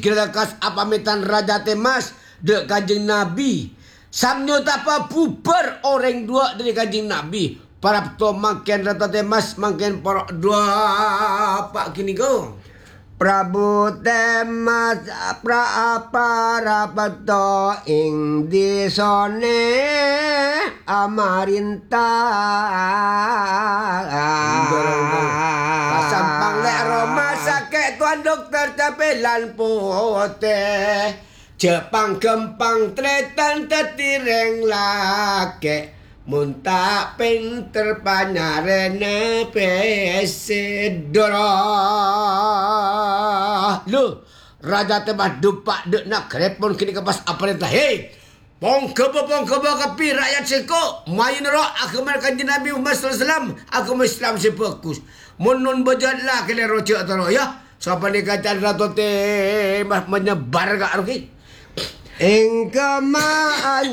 gerakas apamitan Raja Temas dek Kanjeng Nabi. Samnyo tapa bubar orang dua dari Kanjeng Nabi. Para petua makin Raja Temas makin para dua pak kini kau. Prabu Temas para peto ing disone Amarinta sampang lek rumah sakit tuan dokter capelan putih Jepang gempang tretan tetireng lake Muntak pinter panyarene pesidoro. Lu, Raja Temas dupak dek nak krepon kini kepas aparentah. Hei, pongkeba kepi rakyat seko. Main roh agama Kanjeng Nabi Muhammad SAW. Agama Islam sefokus. Munun bejatlah kele rojak taro ya. Siapa ni kata Raja Temas menyebar kat roki. Engkamaan